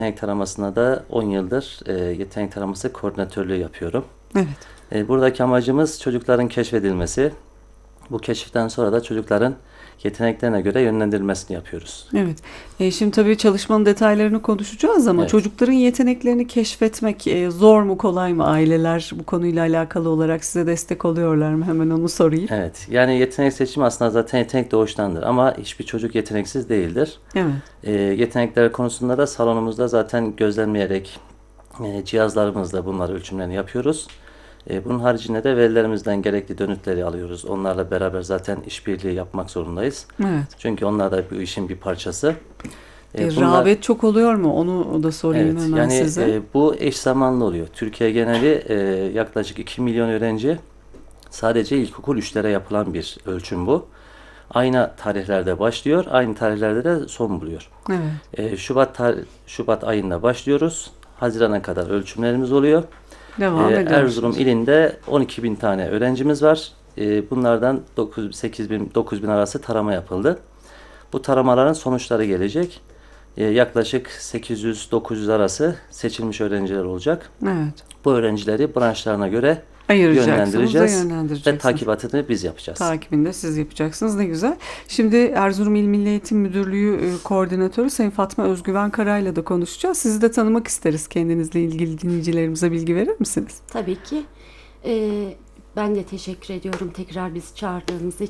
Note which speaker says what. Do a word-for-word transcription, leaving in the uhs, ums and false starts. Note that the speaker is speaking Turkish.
Speaker 1: Yetenek taramasına da on yıldır e, yetenek taraması koordinatörlüğü yapıyorum.
Speaker 2: Evet.
Speaker 1: E, buradaki amacımız çocukların keşfedilmesi. Bu keşiften sonra da çocukların yeteneklerine göre yönlendirilmesini yapıyoruz.
Speaker 2: Evet. E, şimdi tabii çalışmanın detaylarını konuşacağız ama
Speaker 1: Evet.
Speaker 2: çocukların yeteneklerini keşfetmek e, zor mu kolay mı? Aileler bu konuyla alakalı olarak size destek oluyorlar mı? Hemen onu sorayım.
Speaker 1: Evet. Yani yetenek seçimi aslında zaten yetenek doğuştandır ama hiçbir çocuk yeteneksiz değildir.
Speaker 2: Evet.
Speaker 1: E, yetenekler konusunda da salonumuzda zaten gözlemleyerek e, cihazlarımızla bunları ölçümlerini yapıyoruz. E, bunun haricinde de velilerimizden gerekli dönütleri alıyoruz. Onlarla beraber zaten işbirliği yapmak zorundayız.
Speaker 2: Evet.
Speaker 1: Çünkü onlar da bu işin bir parçası.
Speaker 2: E,
Speaker 1: E, bunlar
Speaker 2: rağbet çok oluyor mu? Onu da sorayım
Speaker 1: evet
Speaker 2: hemen
Speaker 1: yani
Speaker 2: size.
Speaker 1: e, bu eş zamanlı oluyor. Türkiye geneli e, yaklaşık iki milyon öğrenci, sadece ilkokul üçlere yapılan bir ölçüm bu. Aynı tarihlerde başlıyor, aynı tarihlerde de son buluyor.
Speaker 2: Evet.
Speaker 1: E, Şubat tar- Şubat ayında başlıyoruz. Hazirana kadar ölçümlerimiz oluyor.
Speaker 2: Devam
Speaker 1: E, Erzurum
Speaker 2: ediyorsunuz.
Speaker 1: ilinde on iki bin tane öğrencimiz var. E, bunlardan dokuz, sekiz bin, dokuz bin arası tarama yapıldı. Bu taramaların sonuçları gelecek. E, yaklaşık sekiz yüz dokuz yüz arası seçilmiş öğrenciler olacak.
Speaker 2: Evet.
Speaker 1: Bu öğrencileri branşlarına göre
Speaker 2: Ayıracaksınız da
Speaker 1: yönlendireceğiz ve
Speaker 2: yönlendireceksiniz.
Speaker 1: takibatını biz yapacağız.
Speaker 2: Takibini de siz yapacaksınız. Ne güzel. Şimdi Erzurum İl Milli Eğitim Müdürlüğü e, Koordinatörü Sayın Fatma Özgüven Kara'yla da konuşacağız. Sizi de tanımak isteriz. Kendinizle ilgili dinleyicilerimize bilgi verir misiniz?
Speaker 3: Tabii ki. Ee, ben de teşekkür ediyorum tekrar bizi çağırdığınız için.